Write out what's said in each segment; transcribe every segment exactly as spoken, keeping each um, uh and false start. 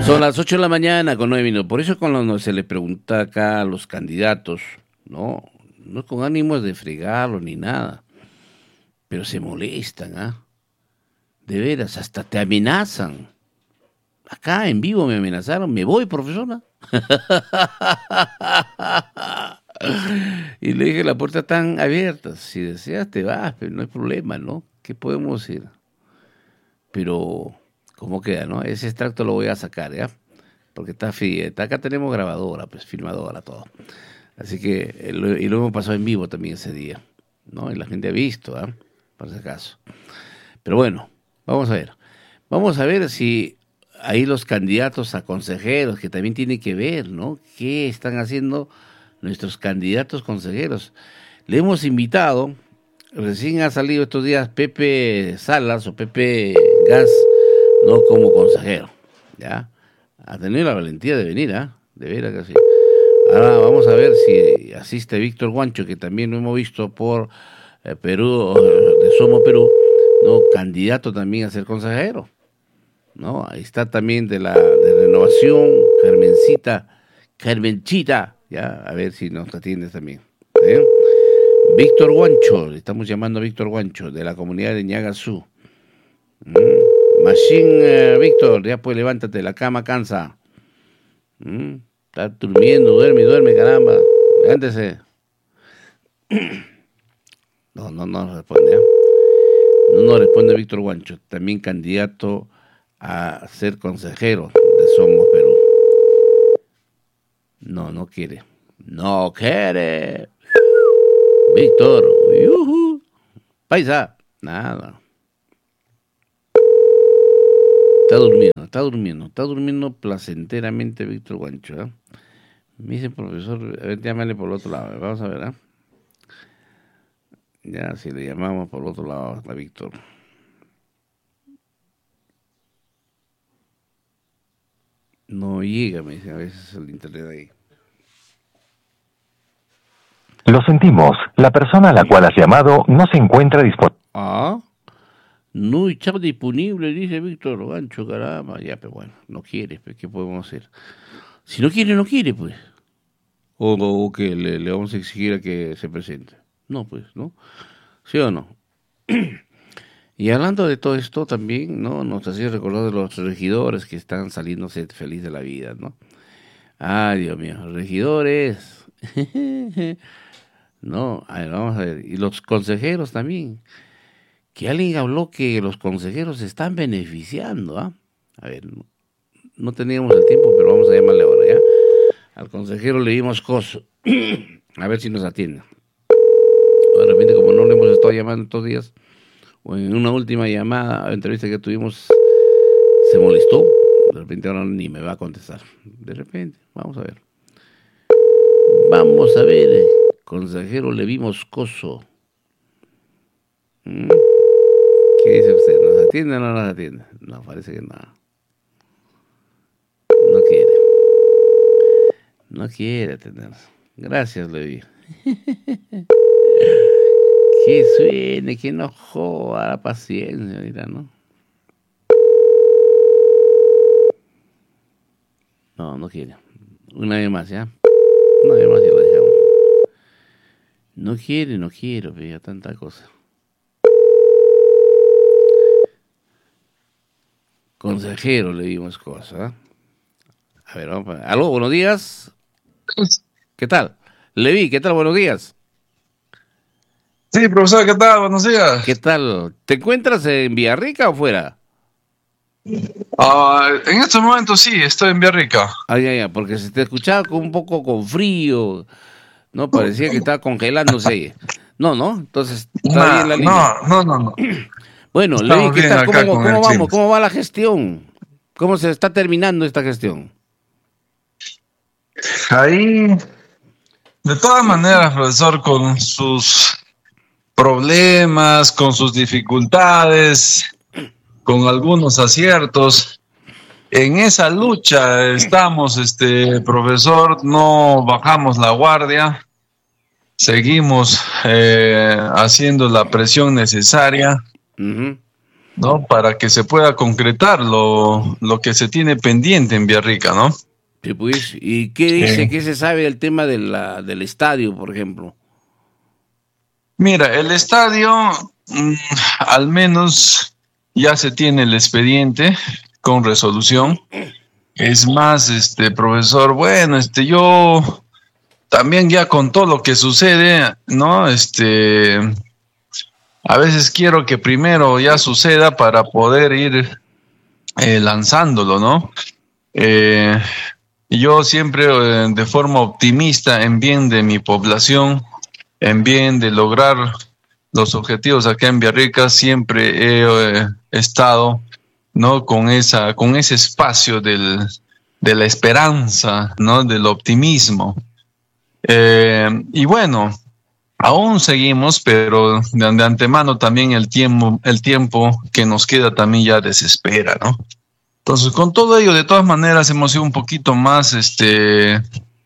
Son las ocho de la mañana con nueve minutos. Por eso cuando se le pregunta acá a los candidatos, no, no es con ánimos de fregarlo ni nada, pero se molestan, ¿ah? De veras, hasta te amenazan. Acá en vivo me amenazaron, me voy, profesora. Y le dije, la puerta está abierta, si deseas te vas, pero no hay problema, ¿no? ¿Qué podemos decir? Pero, ¿cómo queda, no? Ese extracto lo voy a sacar, ¿ya? Porque está, está acá tenemos grabadora, pues, filmadora, todo. Así que, lo, y lo hemos pasado en vivo también ese día, ¿no? Y la gente ha visto, ¿ah? ¿eh? Por si acaso. Pero bueno, vamos a ver. Vamos a ver si ahí los candidatos a consejeros, que también tienen que ver, ¿no? ¿Qué están haciendo nuestros candidatos consejeros? Le hemos invitado, recién ha salido estos días Pepe Salas o Pepe Gas, no como consejero, ¿ya? Ha tenido la valentía de venir, ¿ah? ¿eh? De veras que sí. Ahora vamos a ver si asiste Víctor Guancho, que también lo hemos visto por eh, Perú, de Somos Perú, ¿no? Candidato también a ser consejero, ¿no? Ahí está también de la de Renovación, Carmencita, Carmenchita, ya, a ver si nos atiendes también. ¿Sí? Víctor Guancho, le estamos llamando a Víctor Guancho, de la comunidad de Ñagasú. ¿Mm? Machine, eh, Víctor, ya pues levántate, la cama cansa. ¿Mm? Está durmiendo, duerme, duerme, caramba. Levántese. No, no, no responde. ¿eh? No, no responde Víctor Guancho, también candidato a ser consejero de Somos Perú. No, no quiere. No quiere. Víctor. Yuhu. Paisa. Nada. Está durmiendo, está durmiendo, está durmiendo placenteramente Víctor Guancho. ¿eh? Me dice profesor, a ver, llámale por el otro lado. Vamos a ver, ¿eh? Ya, si le llamamos por el otro lado a Víctor. No llega, me dice, a veces el internet ahí. Lo sentimos, la persona a la cual has llamado no se encuentra disponible. Ah, no está disponible, dice Víctor Gancho, caramba. Ya, pero bueno, no quiere, pues, ¿qué podemos hacer? Si no quiere, no quiere, pues. O, o, o que le, le vamos a exigir a que se presente. No, pues, ¿no? ¿Sí o no? Y hablando de todo esto también, ¿no? Nos hacía recordar de los regidores que están saliéndose feliz de la vida, ¿no? Ay, Dios mío, regidores. No, a ver, vamos a ver. Y los consejeros también. Que alguien habló que los consejeros se están beneficiando, ¿ah? ¿eh? A ver, no, no teníamos el tiempo, pero vamos a llamarle ahora, ¿ya? Al consejero le dimos coso. A ver si nos atiende. De repente, como no le hemos estado llamando estos días, o en una última llamada, entrevista que tuvimos, se molestó. De repente ahora ni me va a contestar. De repente, vamos a ver. Vamos a ver, consejero, le vimos coso. ¿Mm? ¿Qué dice usted? ¿Nos atiende o no nos atiende? No, parece que no. No quiere. No quiere atendernos. Gracias, Levi. Que suene, que no joda la paciencia, mira, ¿no? No, no quiere. Una vez más, ¿ya? Una vez más y lo dejamos. No quiere, no quiero, pero ya tanta cosa. Consejero, le dimos cosas. ¿eh? A ver, vamos a ver. Aló, buenos días. ¿Qué tal? Levi, ¿qué tal? Buenos días. Sí, profesor, ¿qué tal? Buenos días. ¿Qué tal? ¿Te encuentras en Villarrica o fuera? Uh, en estos momentos sí, estoy en Villarrica. Ay, ay, ay, porque se te escuchaba con un poco con frío. No, parecía que estaba congelándose. No, no, entonces está nah, bien la línea. No, no, no, no. Bueno, Levi, ¿qué tal? ¿Cómo, cómo vamos? ¿Cómo va la gestión? ¿Cómo se está terminando esta gestión? Ahí, de todas maneras, profesor, con sus problemas, con sus dificultades, con algunos aciertos, en esa lucha estamos, este profesor, no bajamos la guardia, seguimos eh, haciendo la presión necesaria. Uh-huh. ¿no? Para que se pueda concretar lo, lo que se tiene pendiente en Villarrica, ¿no? Sí, pues, ¿y qué dice, Eh, qué se sabe del tema de la, del estadio, por ejemplo? Mira, el estadio, mm, al menos ya se tiene el expediente con resolución. Es más, este profesor, bueno, este yo también ya con todo lo que sucede, ¿no? Este, a veces quiero que primero ya suceda para poder ir eh, lanzándolo, ¿no? Eh, yo siempre eh, de forma optimista en bien de mi población, en bien de lograr los objetivos acá en Villarrica, siempre he eh, estado, ¿no? Con esa, con ese espacio del, de la esperanza, ¿no? Del optimismo. Eh, y bueno, aún seguimos, pero de, de antemano también el tiempo, el tiempo que nos queda también ya desespera, ¿no? Entonces, con todo ello, de todas maneras, hemos sido un poquito más, este,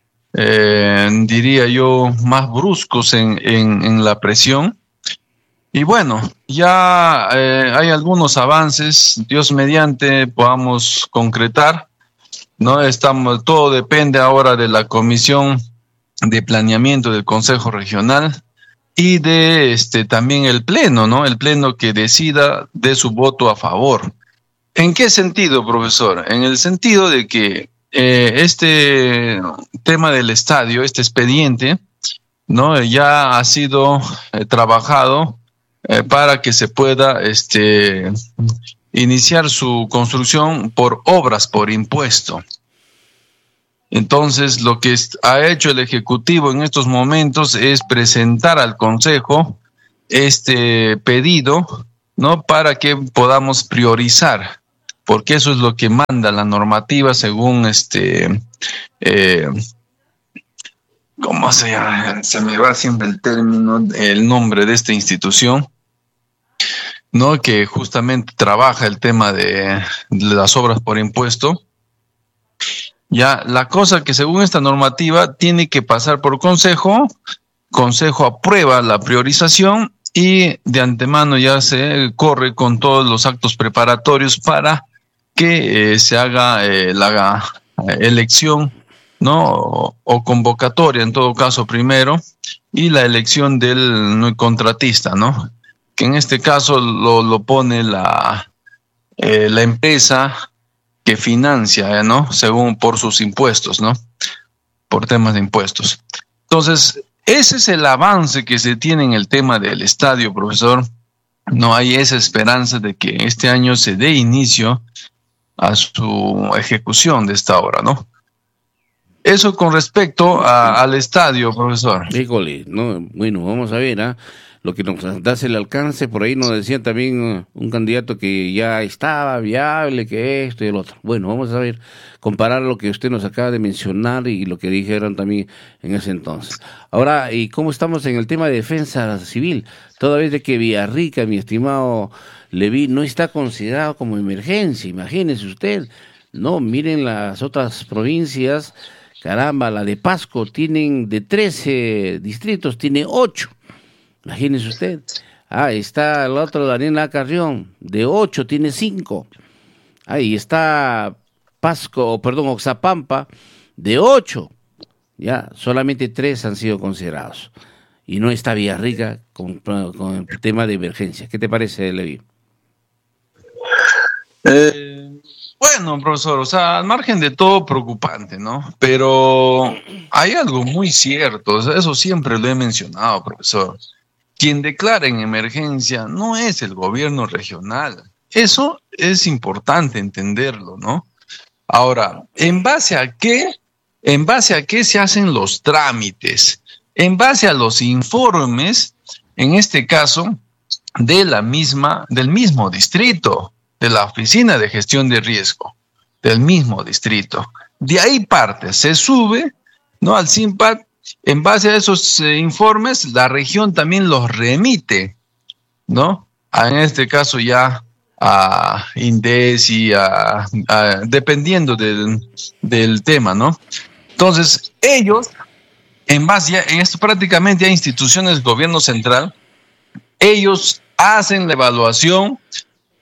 eh, diría yo, más bruscos en, en, en la presión. Y bueno, ya eh, hay algunos avances, Dios mediante, podamos concretar, ¿no? Estamos, todo depende ahora de la Comisión de Planeamiento del Consejo Regional y de este también el Pleno, ¿no? El Pleno que decida de su voto a favor. ¿En qué sentido, profesor? En el sentido de que eh, este tema del estadio, este expediente, ¿no? Ya ha sido eh, trabajado eh, para que se pueda este, iniciar su construcción por obras por impuesto. Entonces, lo que ha hecho el Ejecutivo en estos momentos es presentar al Consejo este pedido, ¿no? Para que podamos priorizar, porque eso es lo que manda la normativa según este, eh, ¿cómo se llama? Se me va siempre el término, el nombre de esta institución, ¿no? Que justamente trabaja el tema de, de las obras por impuesto. Ya, la cosa que según esta normativa tiene que pasar por consejo, consejo aprueba la priorización y de antemano ya se corre con todos los actos preparatorios para que eh, se haga eh, la eh, elección, ¿no? O, o convocatoria en todo caso primero, y la elección del ¿no? contratista, ¿no? Que en este caso lo, lo pone la, eh, la empresa que financia, ¿no? Según por sus impuestos, ¿no? Por temas de impuestos. Entonces, ese es el avance que se tiene en el tema del estadio, profesor. No hay esa esperanza de que este año se dé inicio a su ejecución de esta obra, ¿no? Eso con respecto a, al estadio, profesor. Híjole, no, bueno, vamos a ver, ¿ah? Lo que nos da el alcance, por ahí nos decía también uh, un candidato que ya estaba viable, que esto y el otro. Bueno, vamos a ver, comparar lo que usted nos acaba de mencionar y lo que dijeron también en ese entonces. Ahora, ¿y cómo estamos en el tema de defensa civil? Toda vez de que Villarrica, mi estimado Leví, no está considerado como emergencia, imagínese usted. No, miren las otras provincias, caramba, la de Pasco tienen de trece distritos, tiene ocho. Imagínese usted. Ah, está el otro Daniel Acarrión, de ocho tiene cinco. Ahí está Pasco, perdón, Oxapampa, de ocho. Ya, solamente tres han sido considerados. Y no está Villarrica con, con el tema de emergencia. ¿Qué te parece, Levi? Eh, bueno, profesor, o sea, al margen de todo preocupante, ¿no? Pero hay algo muy cierto, o sea, eso siempre lo he mencionado, profesor. Quien declara en emergencia no es el gobierno regional. Eso es importante entenderlo, ¿no? Ahora, ¿en base a qué? ¿En base a qué se hacen los trámites? En base a los informes, en este caso, de la misma, del mismo distrito, de la Oficina de Gestión de Riesgo, del mismo distrito. De ahí parte, se sube, ¿no? Al SINPAD. En base a esos eh, informes, la región también los remite, ¿no? A, en este caso ya a INDECI, a, a, dependiendo del, del tema, ¿no? Entonces, ellos, en base ya, en esto prácticamente a instituciones del gobierno central, ellos hacen la evaluación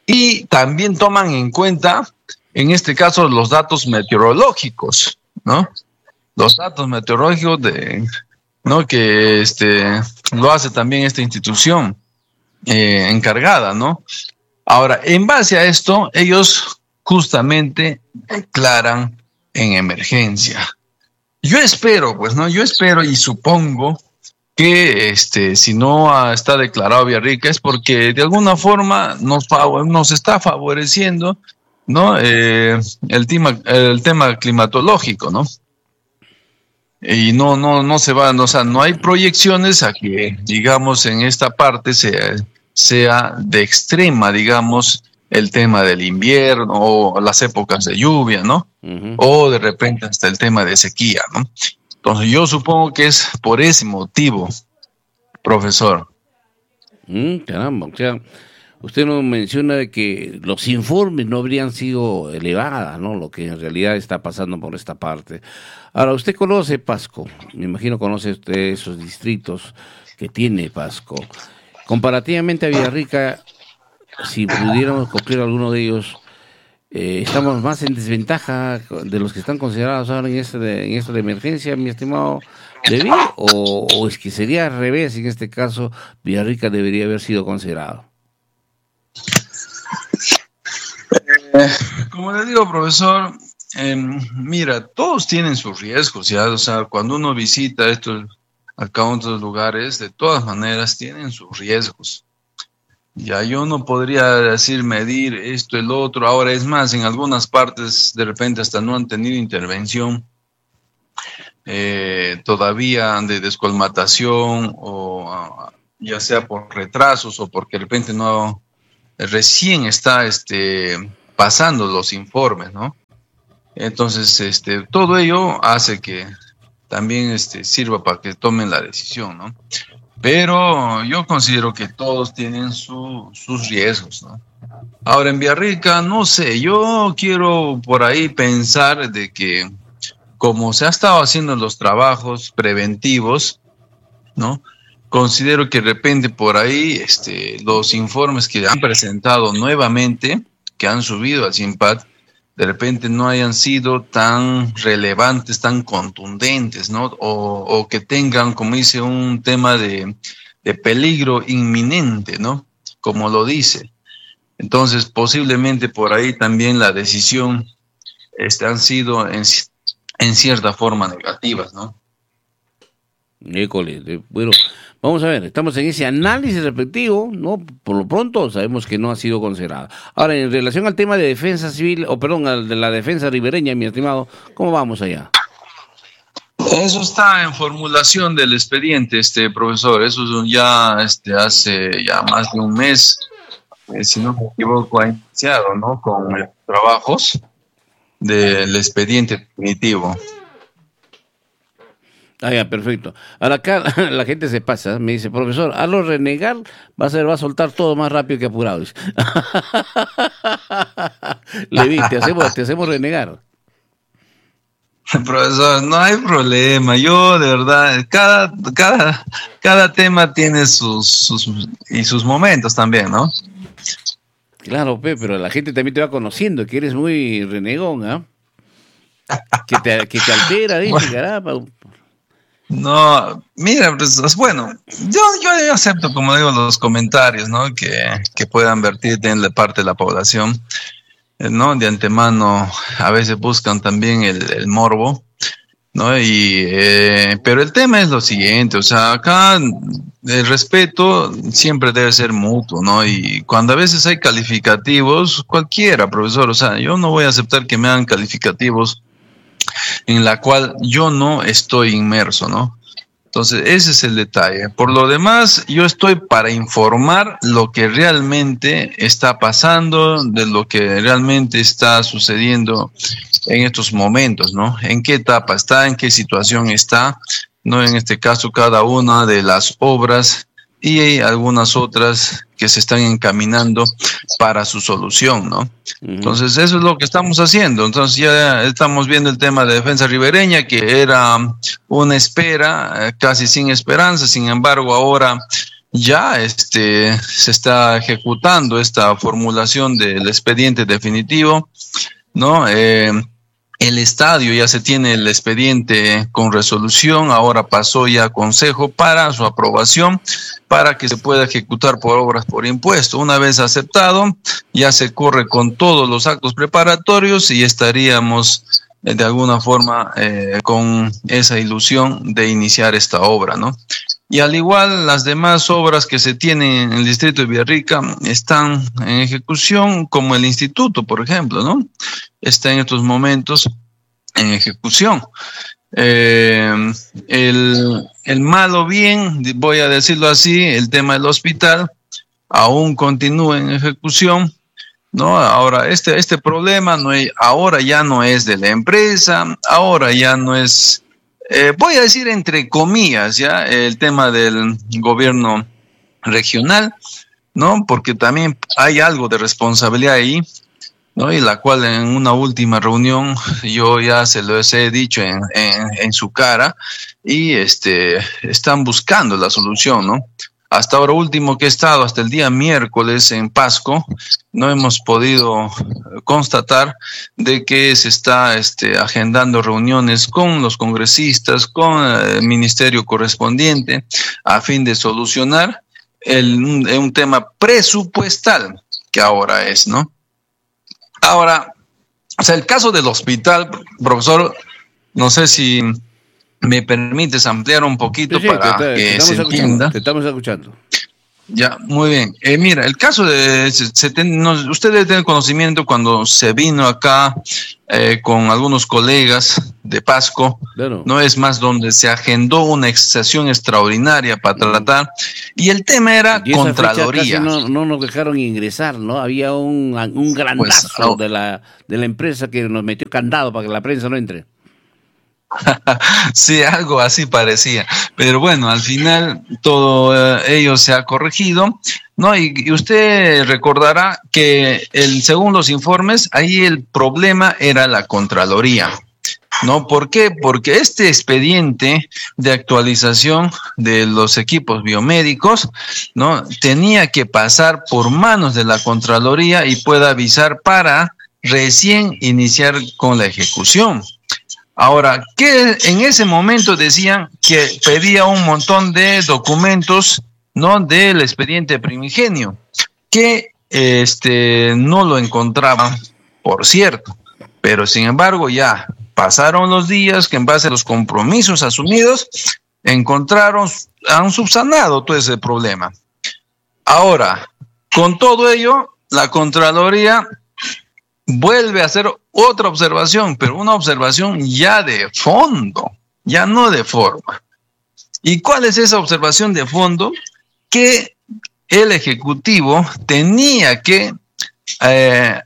y también toman en cuenta, en este caso, los datos meteorológicos, ¿no? Los datos meteorológicos de, ¿no? Que este, lo hace también esta institución eh, encargada, ¿no? Ahora, en base a esto, ellos justamente declaran en emergencia. Yo espero, pues, ¿no? Yo espero y supongo que este, si no está declarado Villarrica es porque de alguna forma nos, nos está favoreciendo, ¿no? Eh, el, tema, el tema climatológico, ¿no? Y no, no, no se van, o sea, no hay proyecciones a que, digamos, en esta parte sea, sea de extrema, digamos, el tema del invierno o las épocas de lluvia, ¿no? Uh-huh. O de repente hasta el tema de sequía, ¿no? Entonces yo supongo que es por ese motivo, profesor. Mm, caramba, o sea, usted nos menciona de que los informes no habrían sido elevadas, ¿no? Lo que en realidad está pasando por esta parte. Ahora, usted conoce Pasco, me imagino conoce usted esos distritos que tiene Pasco. Comparativamente a Villarrica, si pudiéramos cumplir alguno de ellos, eh, estamos más en desventaja de los que están considerados ahora en esta de, en esta de emergencia, mi estimado David, o, o es que sería al revés, en este caso Villarrica debería haber sido considerado. Eh, como le digo, profesor, eh, mira, todos tienen sus riesgos, ya, o sea, cuando uno visita estos acá otros lugares, de todas maneras tienen sus riesgos. Ya yo no podría decir medir esto, el otro. Ahora es más, en algunas partes de repente hasta no han tenido intervención eh, todavía de descolmatación o uh, ya sea por retrasos o porque de repente no recién está este, pasando los informes, ¿no? Entonces, este, todo ello hace que también este, sirva para que tomen la decisión, ¿no? Pero yo considero que todos tienen su, sus riesgos, ¿no? Ahora, en Villarrica, no sé, yo quiero por ahí pensar de que como se ha estado haciendo los trabajos preventivos, ¿no? Considero que de repente por ahí este, los informes que han presentado nuevamente, que han subido al CIMPAD, de repente no hayan sido tan relevantes, tan contundentes, ¿no? O, o que tengan, como dice, un tema de, de peligro inminente, ¿no? Como lo dice. Entonces, posiblemente por ahí también la decisión este, han sido en, en cierta forma negativas, ¿no? École, bueno, vamos a ver, estamos en ese análisis respectivo, ¿no? Por lo pronto sabemos que no ha sido considerada. Ahora, en relación al tema de defensa civil, o perdón, al de la defensa ribereña, mi estimado, ¿cómo vamos allá? Eso está en formulación del expediente, este profesor. Eso ya este, hace ya más de un mes, eh, si no me equivoco, ha iniciado, ¿no? Con los trabajos del expediente definitivo. Ah, ya, perfecto. Ahora acá la gente se pasa, me dice, profesor, hazlo renegar, va a ser, va a soltar todo más rápido que apurado. Levi, te hacemos, te hacemos renegar. Profesor, no hay problema. Yo, de verdad, cada, cada, cada tema tiene sus, sus y sus momentos también, ¿no? Claro, Pe, pero la gente también te va conociendo, que eres muy renegón, ¿ah? ¿eh? Que te, que te altera, dice, bueno. Caramba. No, mira, pues bueno, yo, yo acepto, como digo, los comentarios, ¿no? Que, que puedan vertir en la parte de la población, ¿no? De antemano, a veces buscan también el, el morbo, ¿no? Y, eh, pero el tema es lo siguiente, o sea, acá el respeto siempre debe ser mutuo, ¿no? Y cuando a veces hay calificativos, cualquiera, profesor, o sea, yo no voy a aceptar que me hagan calificativos en la cual yo no estoy inmerso, ¿no? Entonces, ese es el detalle. Por lo demás, yo estoy para informar lo que realmente está pasando, de lo que realmente está sucediendo en estos momentos, ¿no? En qué etapa está, en qué situación está, ¿no? En este caso, cada una de las obras y hay algunas otras que se están encaminando para su solución, ¿no? Uh-huh. Entonces, eso es lo que estamos haciendo. Entonces, ya estamos viendo el tema de defensa ribereña, que era una espera, eh, casi sin esperanza. Sin embargo, ahora ya este, se está ejecutando esta formulación del expediente definitivo, ¿no? Eh, el estadio ya se tiene el expediente con resolución, ahora pasó ya a consejo para su aprobación, para que se pueda ejecutar por obras por impuesto. Una vez aceptado, ya se corre con todos los actos preparatorios y estaríamos eh, de alguna forma eh, con esa ilusión de iniciar esta obra, ¿no? Y al igual las demás obras que se tienen en el distrito de Villarrica están en ejecución, como el instituto, por ejemplo, ¿no? Está en estos momentos en ejecución. Eh, el, el malo bien, voy a decirlo así, el tema del hospital aún continúa en ejecución, ¿no? Ahora, este, este problema no es, ahora ya no es de la empresa, ahora ya no es... Eh, voy a decir entre comillas, ya, el tema del gobierno regional, ¿no? Porque también hay algo de responsabilidad ahí, ¿no? Y la cual en una última reunión yo ya se los he dicho en, en, en su cara y este, están buscando la solución, ¿no? Hasta ahora último que he estado, hasta el día miércoles en Pasco, no hemos podido constatar de que se está este, agendando reuniones con los congresistas, con el ministerio correspondiente, a fin de solucionar el, un, un tema presupuestal que ahora es, ¿no? Ahora, o sea, el caso del hospital, profesor, no sé si me permites ampliar un poquito, sí, sí, para te, te, que te se entienda. Te estamos escuchando. Ya, muy bien. Eh, mira, el caso de... Se, se ten, no, usted debe tener conocimiento cuando se vino acá eh, con algunos colegas de Pasco, claro. No es más donde se agendó una sesión extraordinaria para tratar, y el tema era y Contraloría. No, no nos dejaron ingresar, ¿no? Había un, un grandazo pues, no. de, la, de la empresa que nos metió candado para que la prensa no entre. Sí, algo así parecía, pero bueno, al final todo eh, ello se ha corregido, ¿no? Y, y usted recordará que el, según los informes, ahí el problema era la Contraloría, ¿no? ¿Por qué? Porque este expediente de actualización de los equipos biomédicos, ¿no? Tenía que pasar por manos de la Contraloría y pueda avisar para recién iniciar con la ejecución. Ahora, que en ese momento decían que pedía un montón de documentos, ¿no? Del expediente primigenio, que este, no lo encontraban, por cierto, pero sin embargo ya pasaron los días que en base a los compromisos asumidos, encontraron, han subsanado todo ese problema. Ahora, con todo ello, la Contraloría vuelve a hacer otra observación, pero una observación ya de fondo, ya no de forma. ¿Y cuál es esa observación de fondo? Que el Ejecutivo tenía que eh,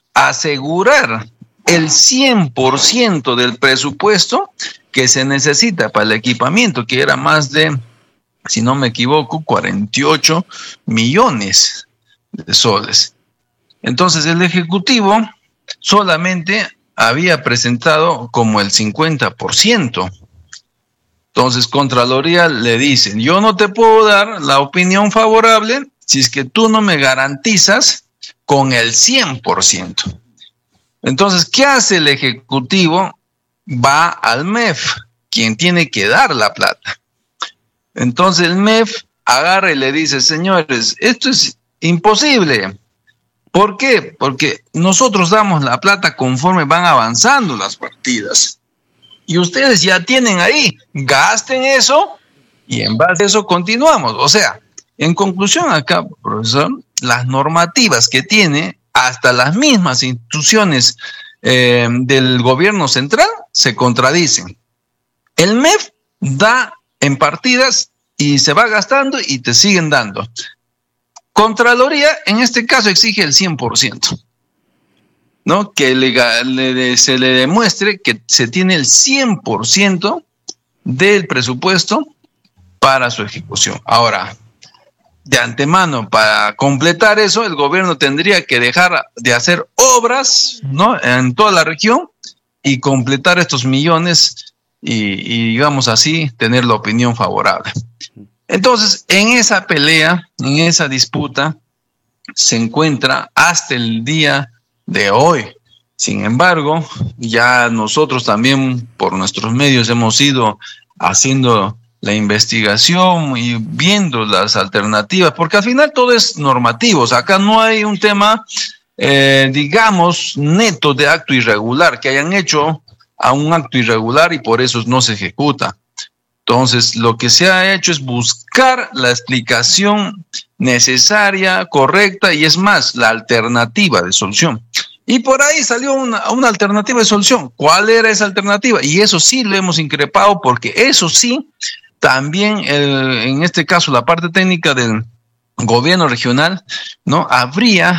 asegurar el cien por ciento del presupuesto que se necesita para el equipamiento, que era más de, si no me equivoco, cuarenta y ocho millones de soles. Entonces el Ejecutivo solamente había presentado como el cincuenta por ciento. Entonces Contraloría le dicen, yo no te puedo dar la opinión favorable si es que tú no me garantizas con el cien por ciento. Entonces, ¿qué hace el Ejecutivo? Va al M E F, quien tiene que dar la plata. Entonces el M E F agarra y le dice, señores, esto es imposible. ¿Por qué? Porque nosotros damos la plata conforme van avanzando las partidas. Y ustedes ya tienen ahí, gasten eso y en base a eso continuamos. O sea, en conclusión acá, profesor, las normativas que tiene hasta las mismas instituciones eh, del gobierno central se contradicen. El M E F da en partidas y se va gastando y te siguen dando. Contraloría, en este caso, exige el cien por ciento, ¿no? Que le, le, se le demuestre que se tiene el cien por ciento del presupuesto para su ejecución. Ahora, de antemano, para completar eso, el gobierno tendría que dejar de hacer obras, ¿no? En toda la región y completar estos millones y, y digamos así, tener la opinión favorable. Entonces, en esa pelea, en esa disputa, se encuentra hasta el día de hoy. Sin embargo, ya nosotros también por nuestros medios hemos ido haciendo la investigación y viendo las alternativas, porque al final todo es normativo. O sea, acá no hay un tema, eh, digamos, neto de acto irregular, que hayan hecho a un acto irregular y por eso no se ejecuta. Entonces, lo que se ha hecho es buscar la explicación necesaria, correcta, y es más, la alternativa de solución. Y por ahí salió una, una alternativa de solución. ¿Cuál era esa alternativa? Y eso sí lo hemos increpado, porque eso sí, también el, en este caso la parte técnica del gobierno regional, ¿no? Habría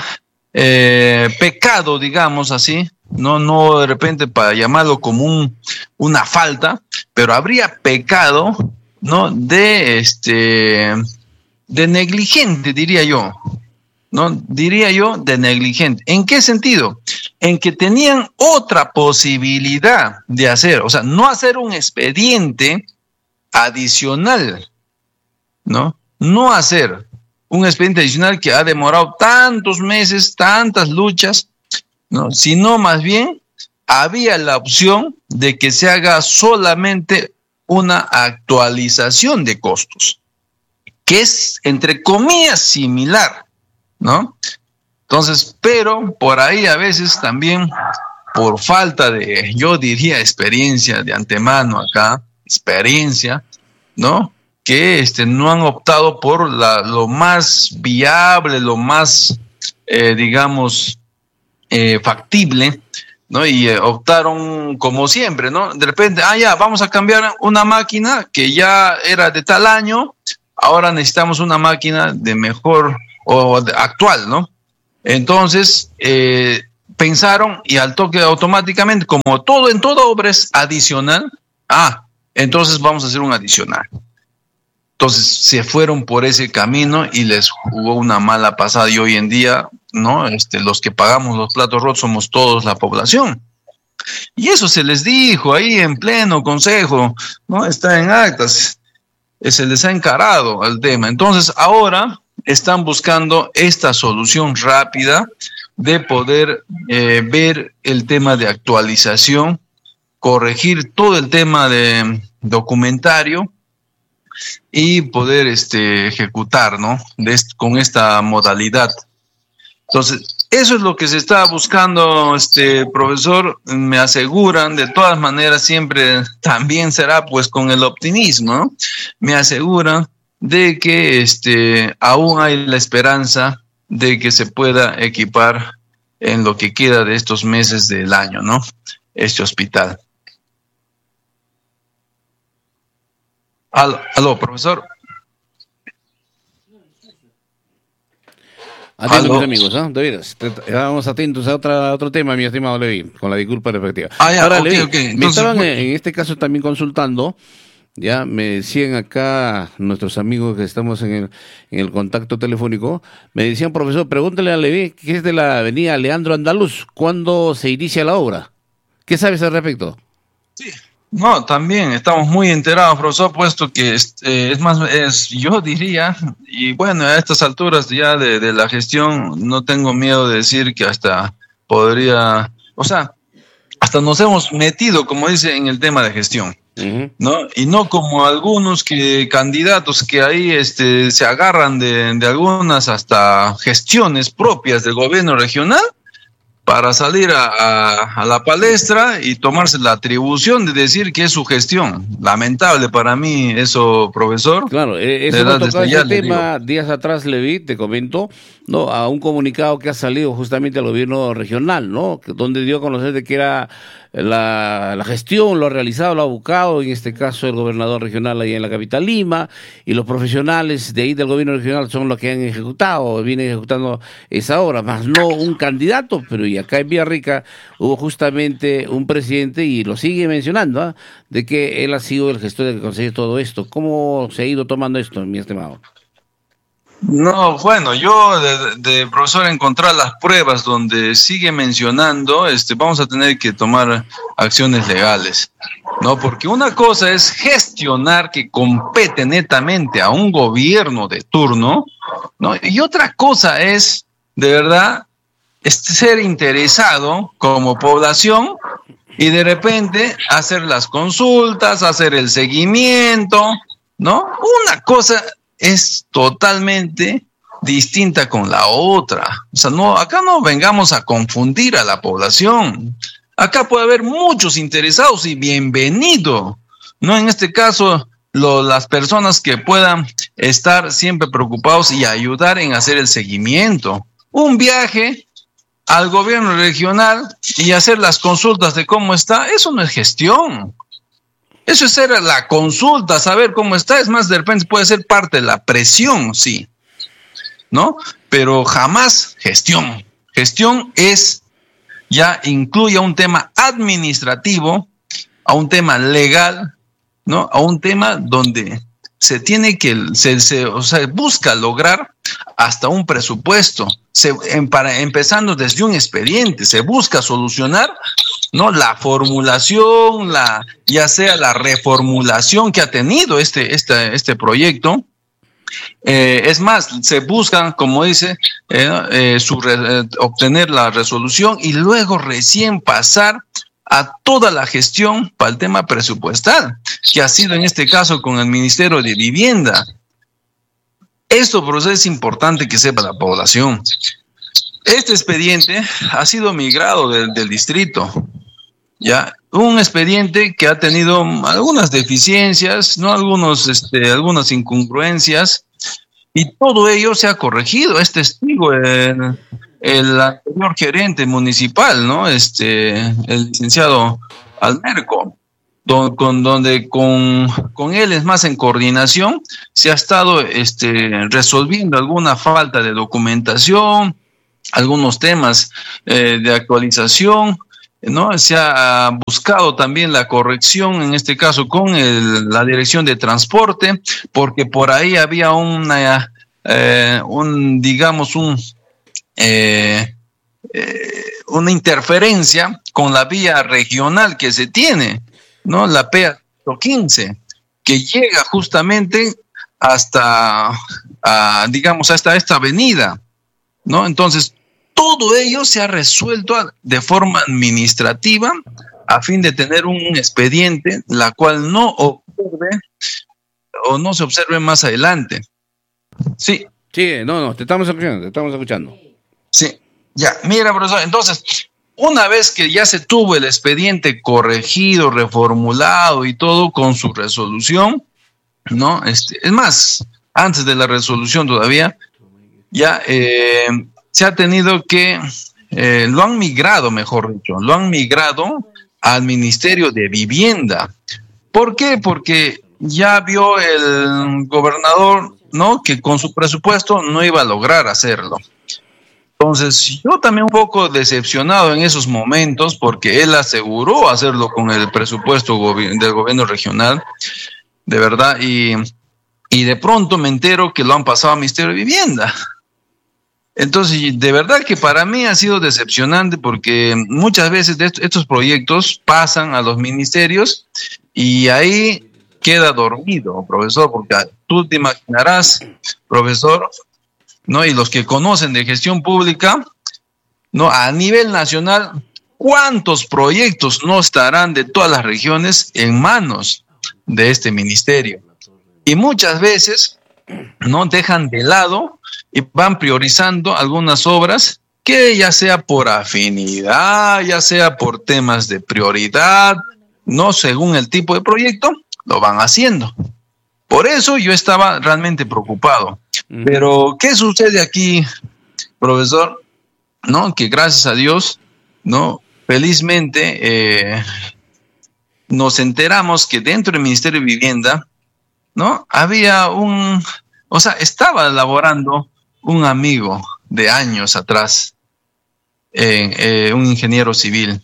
eh, pecado, digamos así, no, no de repente para llamarlo como un, una falta, pero habría pecado, ¿no? De este, de negligente, diría yo. ¿No? Diría yo de negligente. ¿En qué sentido? En que tenían otra posibilidad de hacer, o sea, no hacer un expediente adicional, ¿no? No hacer un expediente adicional que ha demorado tantos meses, tantas luchas, ¿no? Sino más bien había la opción de que se haga solamente una actualización de costos, que es, entre comillas, similar, ¿no? Entonces, pero por ahí a veces también por falta de, yo diría, experiencia de antemano acá, experiencia, ¿no? Que este, no han optado por la, lo más viable, lo más, eh, digamos, eh, factible, ¿no? Y eh, optaron como siempre, ¿no? De repente, ah, ya, vamos a cambiar una máquina que ya era de tal año, ahora necesitamos una máquina de mejor o de, actual, ¿no? Entonces, eh, pensaron y al toque automáticamente, como todo en toda obra es adicional, ah, entonces vamos a hacer un adicional. Entonces se fueron por ese camino y les jugó una mala pasada, y hoy en día, ¿no? Este, los que pagamos los platos rotos somos todos la población. Y eso se les dijo ahí en pleno consejo, ¿no? Está en actas, se les ha encarado el tema. Entonces ahora están buscando esta solución rápida de poder eh, ver el tema de actualización, corregir todo el tema de documentario y poder este, ejecutar, ¿no? De est- con esta modalidad. Entonces, eso es lo que se está buscando, este profesor. Me aseguran, de todas maneras, siempre también será pues con el optimismo, ¿no? Me aseguran de que este, aún hay la esperanza de que se pueda equipar en lo que queda de estos meses del año, ¿no? Este hospital. Aló, aló, profesor. Atentos, Aló. mis amigos, ¿eh? De veras, te- Estábamos atentos a, otra, a otro tema, mi estimado Levi, con la disculpa respectiva. Ah, ya, Ahora, ok, Levi, ok. me Entonces, estaban bueno. eh, en este caso también consultando, ya me decían acá nuestros amigos que estamos en el, en el contacto telefónico, me decían, profesor, pregúntale a Levi, que es de la avenida Leandro Andaluz, ¿cuándo se inicia la obra? ¿Qué sabes al respecto? Sí. No, también estamos muy enterados, profesor, puesto que es, eh, es más, es, yo diría, y bueno, a estas alturas ya de, de la gestión, no tengo miedo de decir que hasta podría, o sea, hasta nos hemos metido, como dice, en el tema de gestión, Uh-huh. ¿no? Y no como algunos que candidatos que ahí este, se agarran de, de algunas hasta gestiones propias del gobierno regional para salir a, a, a la palestra y tomarse la atribución de decir que es su gestión. Lamentable para mí eso, profesor. Claro, eh, De eso verdad, hemos tocado desde ya este le tema días atrás, Levi, te comento, ¿no? A un comunicado que ha salido justamente al gobierno regional, ¿no? Que- donde dio a conocer de que era la, la gestión, lo ha realizado, lo ha buscado, en este caso el gobernador regional ahí en la capital Lima, y los profesionales de ahí del gobierno regional son los que han ejecutado, vienen ejecutando esa obra, más no un candidato, pero y acá en Villarrica hubo justamente un presidente, y lo sigue mencionando, ¿ah? De que él ha sido el gestor de conseguir todo esto. ¿Cómo se ha ido tomando esto, mi estimado? No, bueno, yo de, de profesor encontrar las pruebas donde sigue mencionando, este, vamos a tener que tomar acciones legales, ¿no? Porque una cosa es gestionar que compete netamente a un gobierno de turno, ¿no? Y otra cosa es, de verdad, este, ser interesado como población y de repente hacer las consultas, hacer el seguimiento, ¿no? Una cosa es totalmente distinta con la otra. O sea, no, acá no vengamos a confundir a la población. Acá puede haber muchos interesados y bienvenido, ¿no? En este caso, lo, las personas que puedan estar siempre preocupados y ayudar en hacer el seguimiento. Un viaje al gobierno regional y hacer las consultas de cómo está, eso no es gestión. Eso es hacer la consulta, saber cómo está. Es más, de repente puede ser parte de la presión, sí, ¿no? Pero jamás gestión. Gestión es, ya incluye a un tema administrativo, a un tema legal, ¿no? A un tema donde se tiene que, se, se, o sea, busca lograr hasta un presupuesto, se, en, para, empezando desde un expediente, se busca solucionar, ¿no? La formulación, la, ya sea la reformulación que ha tenido este, este, este proyecto. Eh, es más, se buscan, como dice, eh, eh, su re, eh, obtener la resolución y luego recién pasar a toda la gestión para el tema presupuestal, que ha sido en este caso con el Ministerio de Vivienda. Esto, por eso es importante que sepa la población. Este expediente ha sido migrado del, del distrito, ya, un expediente que ha tenido algunas deficiencias, no, algunos, este, algunas incongruencias, y todo ello se ha corregido. Es testigo el, el anterior gerente municipal, ¿no? Este, el licenciado Almerco, don, con, donde con, con él, es más, en coordinación, se ha estado este, resolviendo alguna falta de documentación, algunos temas eh, de actualización, ¿no? Se ha buscado también la corrección, en este caso con el, la Dirección de Transporte, porque por ahí había una, eh, un, digamos, un, eh, eh, una interferencia con la vía regional que se tiene, ¿no? La P A quince, que llega justamente hasta, a, digamos, hasta esta avenida, ¿no? Entonces, todo ello se ha resuelto de forma administrativa a fin de tener un expediente la cual no observe o no se observe más adelante. Sí. Sí, no, no, te estamos escuchando, te estamos escuchando. Sí, ya, mira, profesor, entonces, una vez que ya se tuvo el expediente corregido, reformulado y todo con su resolución, ¿no? Este, es más, antes de la resolución todavía, ya eh, se ha tenido que, eh, lo han migrado, mejor dicho, lo han migrado al Ministerio de Vivienda. ¿Por qué? Porque ya vio el gobernador, ¿no?, que con su presupuesto no iba a lograr hacerlo. Entonces, yo también un poco decepcionado en esos momentos, porque él aseguró hacerlo con el presupuesto gobi- del gobierno regional, de verdad, y, y de pronto me entero que lo han pasado al Ministerio de Vivienda. Entonces, de verdad que para mí ha sido decepcionante, porque muchas veces de estos proyectos pasan a los ministerios y ahí queda dormido, profesor, porque tú te imaginarás, profesor, ¿no? Y los que conocen de gestión pública, ¿no?, a nivel nacional, ¿cuántos proyectos no estarán de todas las regiones en manos de este ministerio? Y muchas veces no dejan de lado y van priorizando algunas obras que, ya sea por afinidad, ya sea por temas de prioridad, no según el tipo de proyecto, lo van haciendo. Por eso yo estaba realmente preocupado. Pero, ¿qué sucede aquí, profesor? ¿No? Que gracias a Dios, ¿no?, felizmente eh, nos enteramos que dentro del Ministerio de Vivienda, ¿no?, había un, o sea, estaba elaborando un amigo de años atrás, eh, eh, un ingeniero civil.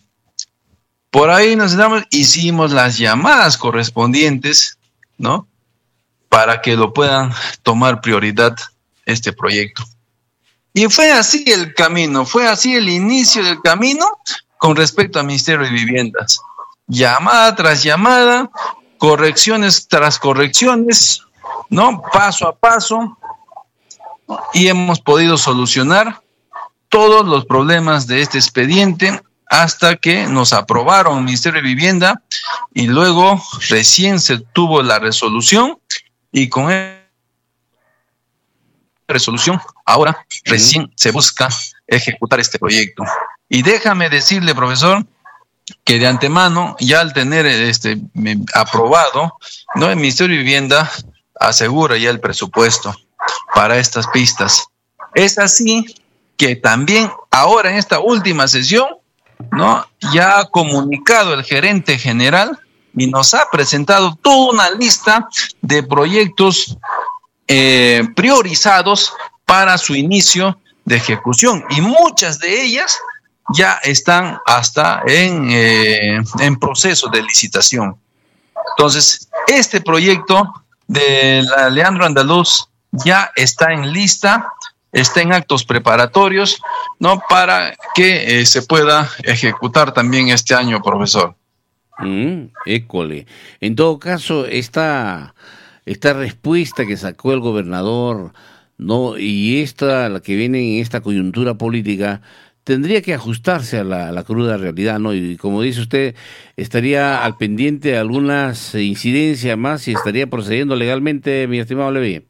Por ahí nos enteramos, hicimos las llamadas correspondientes, ¿no?, para que lo puedan tomar prioridad este proyecto. Y fue así el camino, fue así el inicio del camino con respecto al Ministerio de Viviendas. Llamada tras llamada, correcciones tras correcciones, ¿no? Paso a paso, y hemos podido solucionar todos los problemas de este expediente hasta que nos aprobaron el Ministerio de Vivienda y luego recién se tuvo la resolución y con esa resolución ahora recién se busca ejecutar este proyecto. Y déjame decirle, profesor, que de antemano, ya al tener este aprobado, ¿no?, el Ministerio de Vivienda asegura ya el presupuesto para estas pistas. Es así que también ahora en esta última sesión, ¿no?, ya ha comunicado el gerente general y nos ha presentado toda una lista de proyectos eh, priorizados para su inicio de ejecución, y muchas de ellas ya están hasta en, eh, en proceso de licitación. Entonces, este proyecto de la Leandro Andaluz ya está en lista, está en actos preparatorios, ¿no?, para que eh, se pueda ejecutar también este año, profesor. Mm, école. En todo caso, esta, esta respuesta que sacó el gobernador, ¿no?, y esta, la que viene en esta coyuntura política, tendría que ajustarse a la, a la cruda realidad, ¿no? Y como dice usted, estaría al pendiente de algunas incidencias más y estaría procediendo legalmente, mi estimado Levi.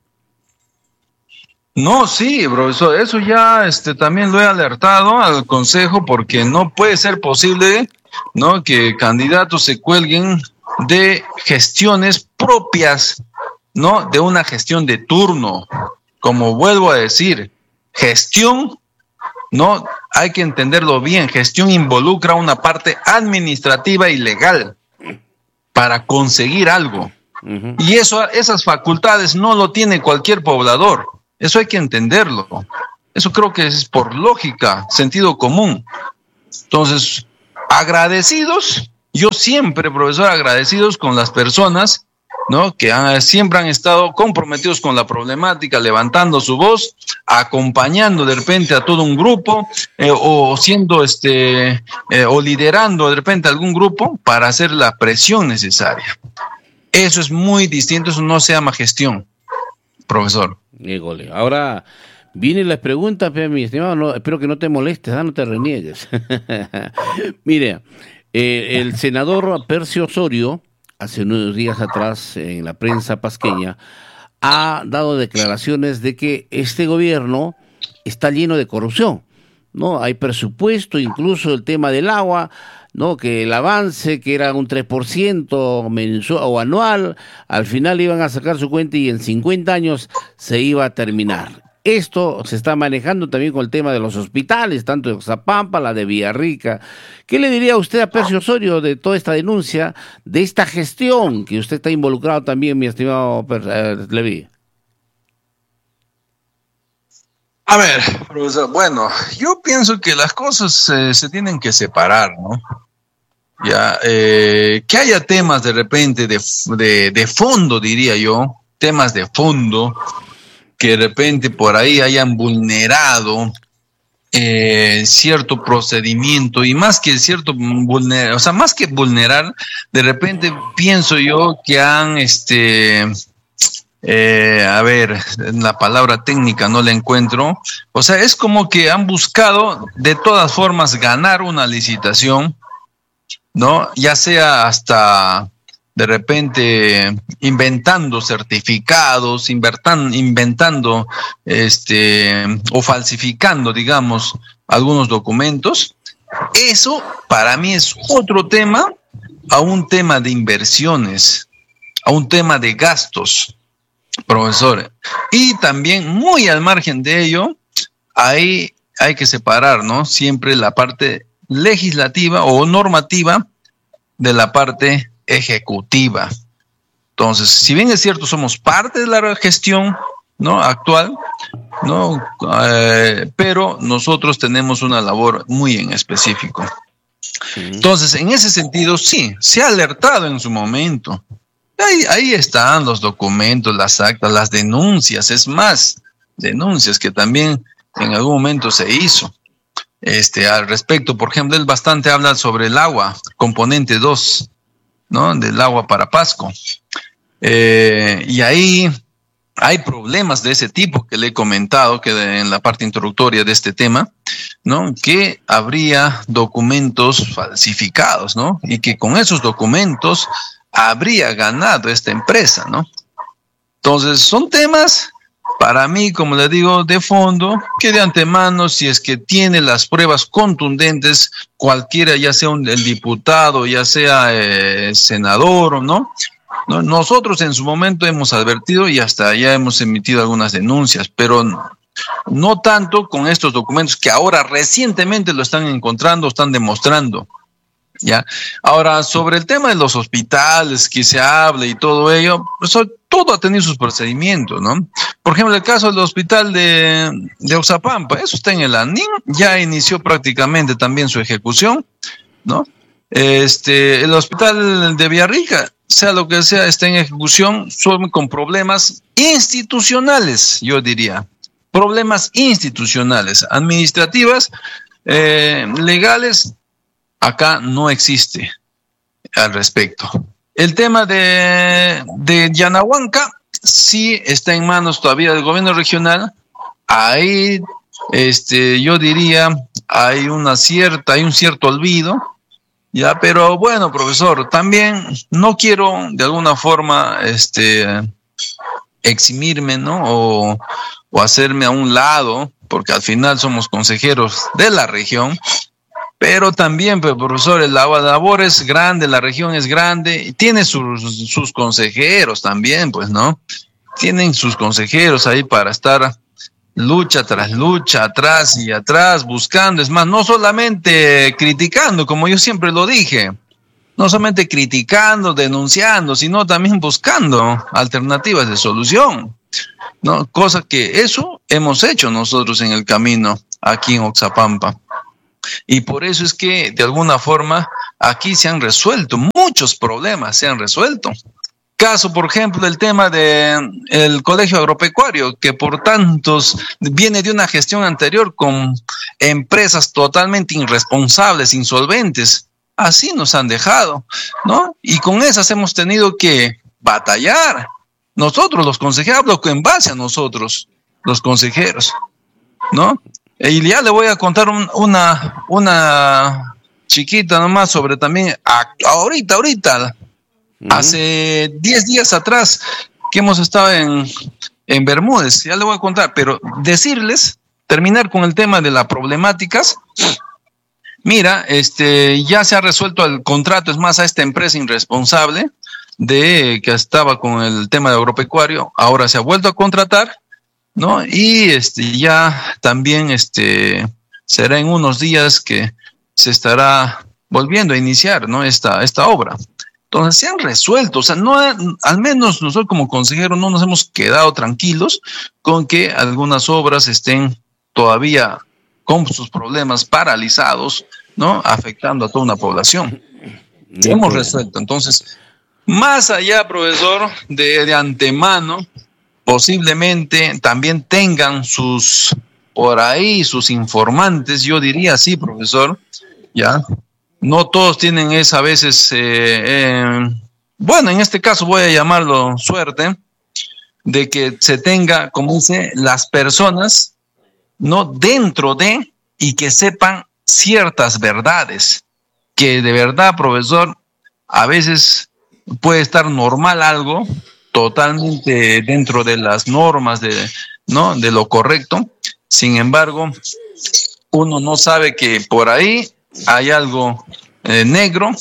No, sí, profesor, eso ya este, también lo he alertado al Consejo, porque no puede ser posible, ¿no?, que candidatos se cuelguen de gestiones propias, ¿no?, de una gestión de turno. Como vuelvo a decir, gestión, no, hay que entenderlo bien, gestión involucra una parte administrativa y legal para conseguir algo. Uh-huh. Y eso, esas facultades no lo tiene cualquier poblador. Eso hay que entenderlo. Eso creo que es por lógica, sentido común. Entonces, agradecidos, yo siempre, profesor, agradecidos con las personas, ¿no?, que han, siempre han estado comprometidos con la problemática, levantando su voz, acompañando de repente a todo un grupo, eh, o siendo este, eh, o liderando de repente algún grupo para hacer la presión necesaria. Eso es muy distinto, eso no se llama gestión, profesor. Híjole, ahora viene la pregunta, mi estimado, no, espero que no te molestes, ¿ah? No te reniegues. Mire, eh, el senador Percio Osorio, hace unos días atrás en la prensa pasqueña, ha dado declaraciones de que este gobierno está lleno de corrupción, ¿no? Hay presupuesto, incluso el tema del agua, ¿no?, que el avance, que era un tres por ciento mensual o anual, al final iban a sacar su cuenta y en cincuenta años se iba a terminar. Esto se está manejando también con el tema de los hospitales, tanto de Oxapampa, la de Villarrica. ¿Qué le diría usted a Percio Osorio de toda esta denuncia, de esta gestión que usted está involucrado también, mi estimado eh, Levi? A ver, profesor, bueno, yo pienso que las cosas eh, se tienen que separar, ¿no? Ya, eh, que haya temas de repente de, de, de fondo, diría yo, temas de fondo, que de repente por ahí hayan vulnerado eh, cierto procedimiento, y más que cierto vulnerar, o sea, más que vulnerar, de repente pienso yo que han, este, eh, a ver, la palabra técnica no la encuentro, o sea, es como que han buscado de todas formas ganar una licitación, ¿no? Ya sea hasta de repente inventando certificados, invertan, inventando este o falsificando, digamos, algunos documentos. Eso para mí es otro tema, a un tema de inversiones, a un tema de gastos, profesor. Y también muy al margen de ello, ahí hay que separar, ¿no?, siempre la parte legislativa o normativa de la parte ejecutiva. Entonces, si bien es cierto, somos parte de la gestión, ¿no?, actual, ¿no?, eh, pero nosotros tenemos una labor muy en específico. Entonces, en ese sentido, sí, se ha alertado en su momento. Ahí, ahí están los documentos, las actas, las denuncias. Es más, denuncias que también en algún momento se hizo este, al respecto. Por ejemplo, él bastante habla sobre el agua, componente dos, ¿no? Del agua para Pasco. Eh, y ahí hay problemas de ese tipo que le he comentado que de, en la parte introductoria de este tema, ¿no? Que habría documentos falsificados, ¿no? Y que con esos documentos habría ganado esta empresa, ¿no? Entonces, son temas, para mí, como le digo, de fondo, que de antemano, si es que tiene las pruebas contundentes, cualquiera, ya sea un, el diputado, ya sea eh, senador, ¿no? ¿no? Nosotros en su momento hemos advertido y hasta ya hemos emitido algunas denuncias, pero no, no tanto con estos documentos que ahora recientemente lo están encontrando, están demostrando. ¿Ya? Ahora, sobre el tema de los hospitales que se habla y todo ello, pues, todo ha tenido sus procedimientos, ¿no? Por ejemplo, el caso del hospital de, de Oxapampa, eso está en el ANIM, ya inició prácticamente también su ejecución, ¿no? Este, el hospital de Villarrica, sea lo que sea, está en ejecución, son con problemas institucionales, yo diría, problemas institucionales, administrativas, eh, legales. Acá no existe al respecto. El tema de, de Yanahuanca sí está en manos todavía del gobierno regional. Ahí, este, yo diría, hay una cierta, hay un cierto olvido, ya, pero bueno, profesor, también no quiero de alguna forma, este, eximirme, ¿no? O, o hacerme a un lado, porque al final somos consejeros de la región. Pero también, pues, profesor, la labor es grande, la región es grande, y tiene sus, sus consejeros también, pues, ¿no? Tienen sus consejeros ahí para estar lucha tras lucha, atrás y atrás, buscando. Es más, no solamente criticando, como yo siempre lo dije, no solamente criticando, denunciando, sino también buscando alternativas de solución, ¿no? Cosa que eso hemos hecho nosotros en el camino aquí en Oxapampa. Y por eso es que, de alguna forma, aquí se han resuelto, muchos problemas se han resuelto. Caso, por ejemplo, el tema del colegio agropecuario, que por tantos viene de una gestión anterior con empresas totalmente irresponsables, insolventes. Así nos han dejado, ¿no? Y con esas hemos tenido que batallar. Nosotros, los consejeros, hablo en base a nosotros, los consejeros, ¿no? Y ya le voy a contar un, una, una chiquita nomás sobre también, a, ahorita, ahorita, uh-huh. hace diez días atrás, que hemos estado en, en Bermúdez, ya le voy a contar, pero decirles, terminar con el tema de las problemáticas. Mira, este, ya se ha resuelto el contrato, es más, a esta empresa irresponsable de que estaba con el tema de agropecuario, ahora se ha vuelto a contratar, ¿no? Y este ya también este será en unos días que se estará volviendo a iniciar, ¿no? Esta, esta obra. Entonces se han resuelto, o sea, no, al menos nosotros como consejeros no nos hemos quedado tranquilos con que algunas obras estén todavía con sus problemas paralizados, ¿no? Afectando a toda una población. No hemos resuelto. Entonces, más allá, profesor, de, de antemano, posiblemente también tengan sus, por ahí, sus informantes, yo diría así, profesor, ya, no todos tienen esa a veces, eh, eh, bueno, en este caso voy a llamarlo suerte, de que se tenga, como dice, las personas, no dentro de, y que sepan ciertas verdades, que de verdad, profesor, a veces puede estar normal algo, totalmente dentro de las normas de, ¿no? de lo correcto. Sin embargo, uno no sabe que por ahí hay algo eh, negro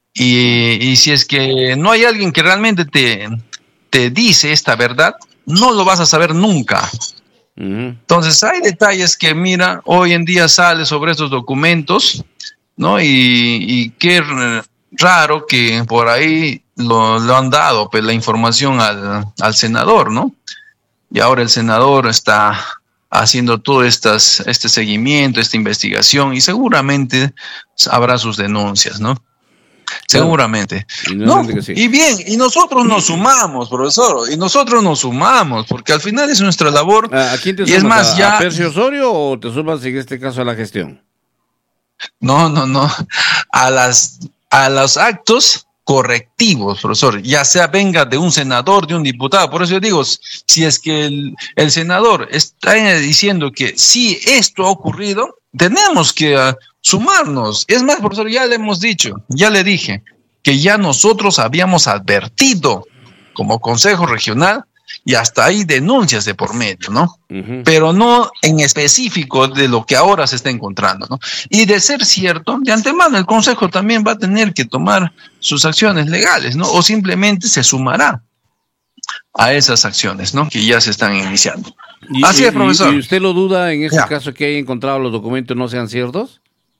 y, y si es que no hay alguien que realmente te, te dice esta verdad, no lo vas a saber nunca. Uh-huh. Entonces hay detalles que, mira, hoy en día sale sobre estos documentos, ¿no? Y, y qué raro que por ahí Lo, lo han dado, pues, la información al, al senador, ¿no? Y ahora el senador está haciendo todo estas, este seguimiento, esta investigación, y seguramente habrá sus denuncias, ¿no? seguramente. Y, ¿No? que sí. Y bien, y nosotros nos sumamos, profesor, y nosotros nos sumamos, porque al final es nuestra labor. ¿A quién te y sumas? es más, ¿A, ya... ¿A Percio Osorio o te sumas en este caso a la gestión? No, no, no, a las a los actos correctivos, profesor, ya sea venga de un senador, de un diputado. Por eso yo digo, si es que el, el senador está diciendo que sí, esto ha ocurrido, tenemos que uh, sumarnos. Es más, profesor, ya le hemos dicho, ya le dije, que ya nosotros habíamos advertido como Consejo Regional y hasta hay denuncias de por medio, ¿no? Uh-huh. Pero no en específico de lo que ahora se está encontrando, ¿no? Y de ser cierto, de antemano el Consejo también va a tener que tomar sus acciones legales, ¿no? O simplemente se sumará a esas acciones, ¿no? Que ya se están iniciando. ¿Y, Así y, es, profesor. ¿Y usted lo duda en este ya. caso que haya encontrado los documentos no sean ciertos?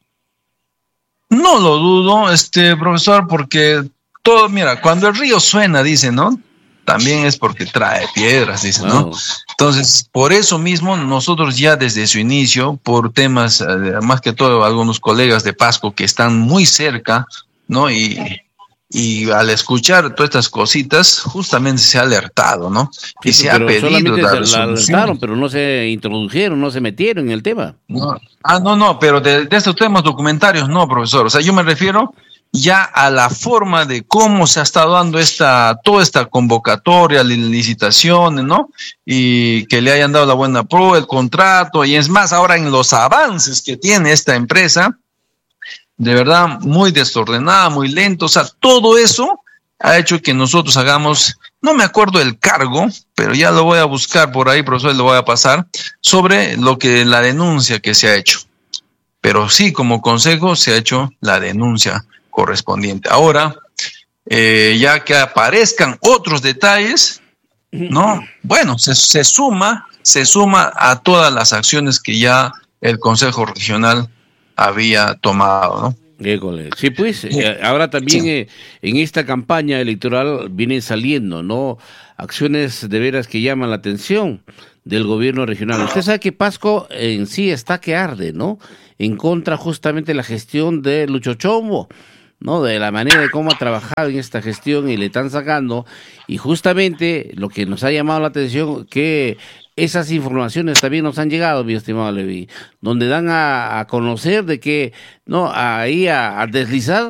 No lo dudo, este profesor, porque todo, mira, cuando el río suena, dice, ¿no? También es porque trae piedras, dice, ¿no? Wow. Entonces, por eso mismo, nosotros ya desde su inicio, por temas, eh, más que todo, algunos colegas de Pasco que están muy cerca, ¿no? Y, y al escuchar todas estas cositas, justamente se ha alertado, ¿no? Y sí, se ha pedido la resolución. La alertaron, pero no se introdujeron, no se metieron en el tema. No. Ah, no, no, pero de, de estos temas documentarios no, profesor. O sea, yo me refiero ya a la forma de cómo se ha estado dando esta, toda esta convocatoria, licitaciones, ¿no? Y que le hayan dado la buena prueba, el contrato, y es más, ahora en los avances que tiene esta empresa, de verdad, muy desordenada, muy lento, o sea, todo eso ha hecho que nosotros hagamos, no me acuerdo el cargo, pero ya lo voy a buscar por ahí, profesor, lo voy a pasar, sobre lo que, la denuncia que se ha hecho. Pero sí, como consejo, se ha hecho la denuncia correspondiente. Ahora, eh, ya que aparezcan otros detalles, ¿no? Bueno, se, se suma, se suma a todas las acciones que ya el Consejo Regional había tomado, ¿no? École. Sí, pues, sí. Eh, ahora también sí. eh, en esta campaña electoral vienen saliendo, ¿no? Acciones de veras que llaman la atención del gobierno regional. Usted sabe que Pasco en sí está que arde, ¿no? En contra justamente de la gestión de Lucho Chombo, ¿no? De la manera de cómo ha trabajado en esta gestión y le están sacando. Y justamente lo que nos ha llamado la atención, que esas informaciones también nos han llegado, mi estimado Levi, donde dan a, a conocer de que, no, ahí a, a deslizar